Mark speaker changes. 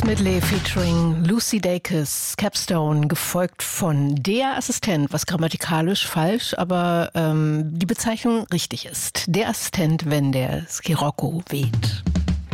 Speaker 1: Medley featuring Lucy Dacus, Capstone, gefolgt von Der Assistent, was grammatikalisch falsch, aber die Bezeichnung richtig ist. Der Assistent, wenn der Scirocco weht.